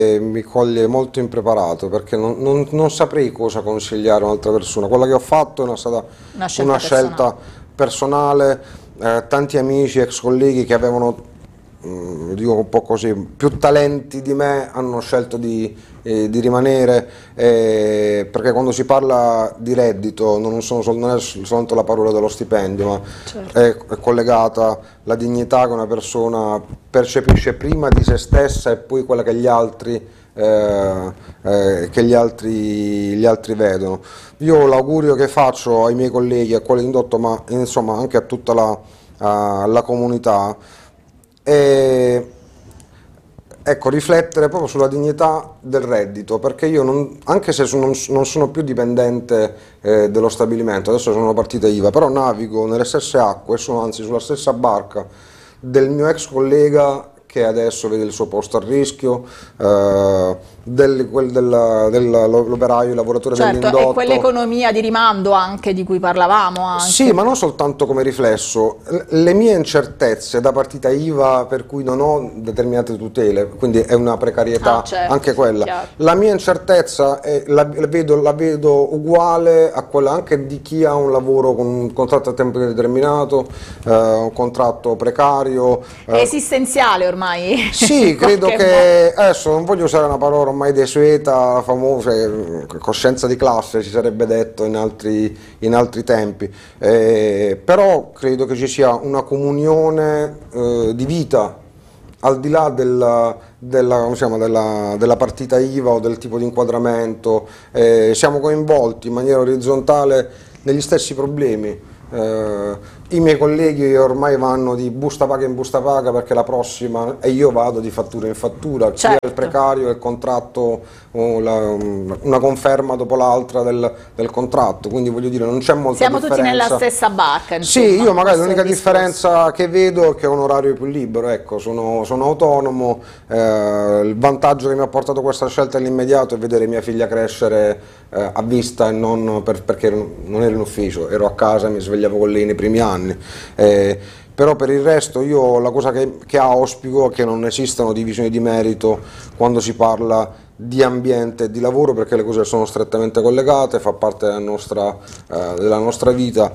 Mi coglie molto impreparato perché non saprei cosa consigliare a un'altra persona. Quella che ho fatto è stata una scelta personale. Tanti amici, ex colleghi che avevano, dico un po' così, più talenti di me hanno scelto di rimanere, perché quando si parla di reddito non è soltanto la parola dello stipendio, ma certo, è collegata la dignità che una persona percepisce prima di se stessa e poi quella che gli altri vedono. Io l'augurio che faccio ai miei colleghi, a quelli indotto, ma insomma anche a tutta la comunità, è ecco, riflettere proprio sulla dignità del reddito, perché io anche se non sono più dipendente dello stabilimento, adesso sono una partita IVA, però navigo nelle stesse acque, sono anzi sulla stessa barca del mio ex collega che adesso vede il suo posto a rischio, dell'operaio, il lavoratore dell'indotto. Certo, è quell'economia di rimando anche di cui parlavamo anche. Sì, ma non soltanto come riflesso, le mie incertezze da partita IVA per cui non ho determinate tutele, quindi è una precarietà certo, anche quella. chiaro. La mia incertezza la vedo uguale a quella anche di chi ha un lavoro con un contratto a tempo indeterminato, un contratto precario. È esistenziale ormai. Sì, credo che, adesso non voglio usare una parola ormai desueta, famosa, coscienza di classe si sarebbe detto in altri tempi, però credo che ci sia una comunione di vita, al di là della partita IVA o del tipo di inquadramento, siamo coinvolti in maniera orizzontale negli stessi problemi. I miei colleghi ormai vanno di busta paga in busta paga perché la prossima, e io vado di fattura in fattura, sia il precario, il contratto, una conferma dopo l'altra del contratto, quindi voglio dire non c'è molta Siamo differenza. tutti nella stessa barca, insomma. Sì, io magari l'unica differenza che vedo è che ho un orario più libero, ecco, sono autonomo, il vantaggio che mi ha portato questa scelta all'immediato è vedere mia figlia crescere a vista e non perché non ero in ufficio, ero a casa e mi svegliavo con lei nei primi anni. Però per il resto io la cosa che auspico è che non esistano divisioni di merito quando si parla di ambiente e di lavoro, perché le cose sono strettamente collegate, fa parte della nostra vita.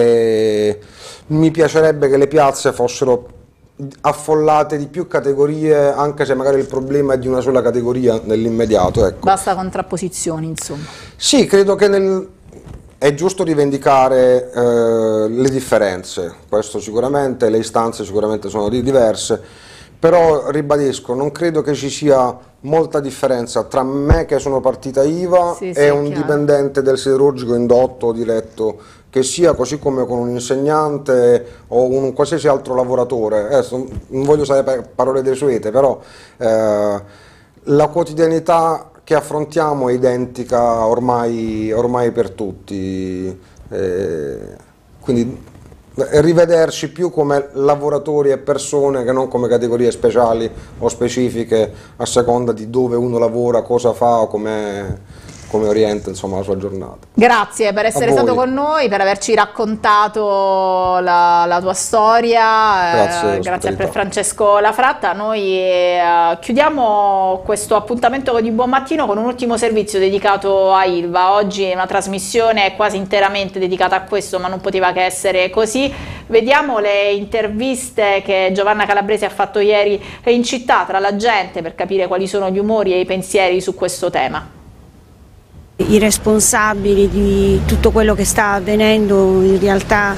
Mi piacerebbe che le piazze fossero affollate di più categorie, anche se magari il problema è di una sola categoria nell'immediato, ecco. Basta contrapposizioni, insomma. Sì, credo che è giusto rivendicare le differenze, questo sicuramente, le istanze sicuramente sono diverse, però ribadisco, non credo che ci sia molta differenza tra me che sono partita IVA e un dipendente del siderurgico indotto o diretto, che sia, così come con un insegnante o un qualsiasi altro lavoratore. Adesso non voglio usare parole desuete, però la quotidianità che affrontiamo è identica ormai per tutti, quindi rivederci più come lavoratori e persone che non come categorie speciali o specifiche a seconda di dove uno lavora, cosa fa o come orienta, insomma, la sua giornata. Grazie per essere stato con noi, per averci raccontato la tua storia. Grazie per Francesco Lafratta. Noi chiudiamo questo appuntamento di Buon Mattino con un ultimo servizio dedicato a Ilva. Oggi è una trasmissione quasi interamente dedicata a questo, ma non poteva che essere così. Vediamo le interviste che Giovanna Calabresi ha fatto ieri in città tra la gente per capire quali sono gli umori e i pensieri su questo tema. I responsabili di tutto quello che sta avvenendo in realtà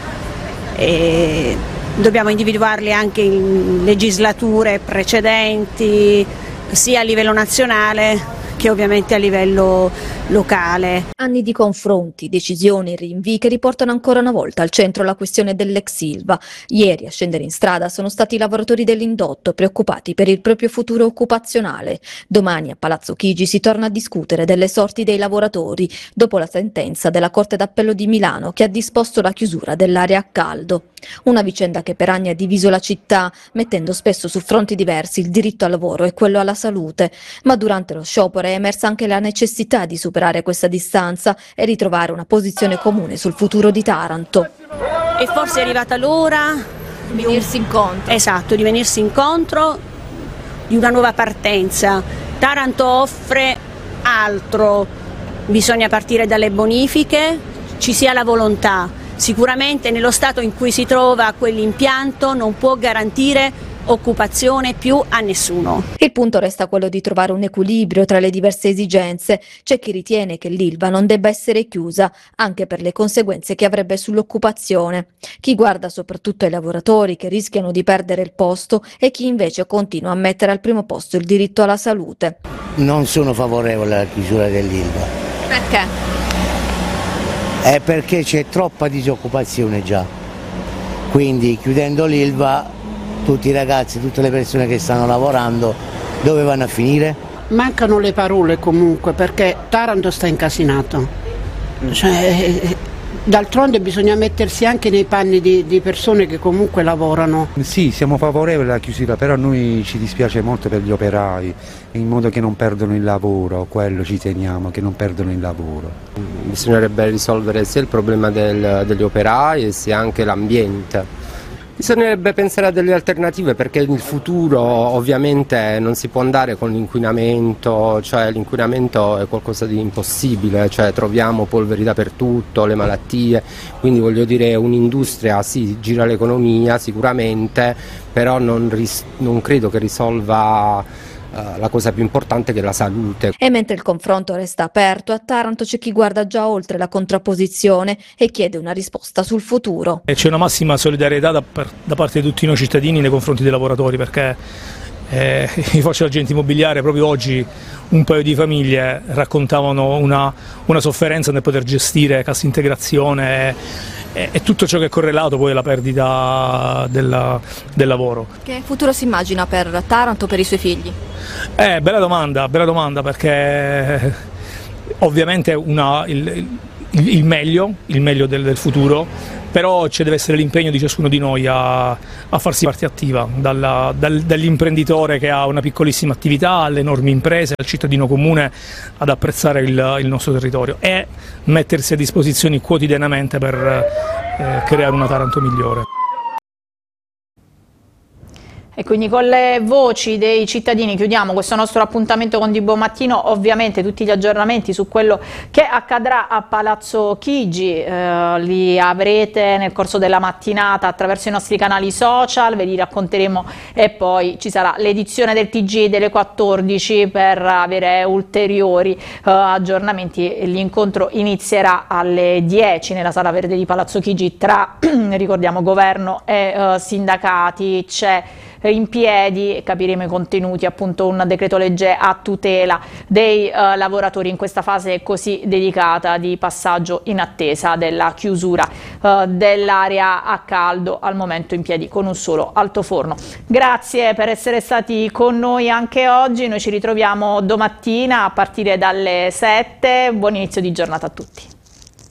dobbiamo individuarli anche in legislature precedenti, sia a livello nazionale che ovviamente a livello locale. Anni di confronti, decisioni e rinvii che riportano ancora una volta al centro la questione dell'ex Ilva. Ieri a scendere in strada sono stati i lavoratori dell'indotto, preoccupati per il proprio futuro occupazionale. Domani a Palazzo Chigi si torna a discutere delle sorti dei lavoratori, dopo la sentenza della Corte d'Appello di Milano che ha disposto la chiusura dell'area a caldo. Una vicenda che per anni ha diviso la città, mettendo spesso su fronti diversi il diritto al lavoro e quello alla salute. Ma durante lo sciopero è emersa anche la necessità di superare questa distanza e ritrovare una posizione comune sul futuro di Taranto. E forse è arrivata l'ora di venirsi incontro. Esatto, di venirsi incontro, di una nuova partenza. Taranto offre altro, bisogna partire dalle bonifiche, ci sia la volontà. Sicuramente nello stato in cui si trova quell'impianto non può garantire occupazione più a nessuno. Il punto resta quello di trovare un equilibrio tra le diverse esigenze. C'è chi ritiene che l'Ilva non debba essere chiusa, anche per le conseguenze che avrebbe sull'occupazione. Chi guarda soprattutto ai lavoratori che rischiano di perdere il posto e chi invece continua a mettere al primo posto il diritto alla salute. Non sono favorevole alla chiusura dell'Ilva. Perché? Perché c'è troppa disoccupazione già. Quindi chiudendo l'Ilva, tutti i ragazzi, tutte le persone che stanno lavorando, dove vanno a finire? Mancano le parole comunque, perché Taranto sta incasinato. D'altronde bisogna mettersi anche nei panni di persone che comunque lavorano. Sì, siamo favorevoli alla chiusura, però a noi ci dispiace molto per gli operai, in modo che non perdono il lavoro, quello ci teniamo, che non perdono il lavoro. Bisognerebbe risolvere sia il problema degli operai sia anche l'ambiente. Bisognerebbe pensare a delle alternative, perché nel futuro ovviamente non si può andare con l'inquinamento, cioè l'inquinamento è qualcosa di impossibile, cioè troviamo polveri dappertutto, le malattie, quindi voglio dire un'industria sì, gira l'economia sicuramente, però non credo che risolva la cosa più importante, che è la salute. E mentre il confronto resta aperto, a Taranto c'è chi guarda già oltre la contrapposizione e chiede una risposta sul futuro. C'è una massima solidarietà da parte di tutti noi cittadini nei confronti dei lavoratori, perché io faccio l'agente immobiliare, proprio oggi un paio di famiglie raccontavano una sofferenza nel poter gestire cassa integrazione e tutto ciò che è correlato poi alla perdita del lavoro. Che futuro si immagina per Taranto, per i suoi figli? Bella domanda, perché ovviamente il meglio del futuro, però ci deve essere l'impegno di ciascuno di noi a farsi parte attiva, dall'imprenditore che ha una piccolissima attività alle enormi imprese, al cittadino comune ad apprezzare il nostro territorio e mettersi a disposizione quotidianamente per creare una Taranto migliore. E quindi con le voci dei cittadini chiudiamo questo nostro appuntamento con Di Buon Mattino. Ovviamente tutti gli aggiornamenti su quello che accadrà a Palazzo Chigi li avrete nel corso della mattinata attraverso i nostri canali social, ve li racconteremo e poi ci sarà l'edizione del TG delle 14 per avere ulteriori aggiornamenti. L'incontro inizierà alle 10 nella Sala Verde di Palazzo Chigi tra, ricordiamo, governo e sindacati. C'è in piedi, capiremo i contenuti, appunto un decreto legge a tutela dei lavoratori in questa fase così delicata di passaggio in attesa della chiusura dell'area a caldo, al momento in piedi con un solo altoforno. Grazie per essere stati con noi anche oggi, noi ci ritroviamo domattina a partire dalle 7, buon inizio di giornata a tutti.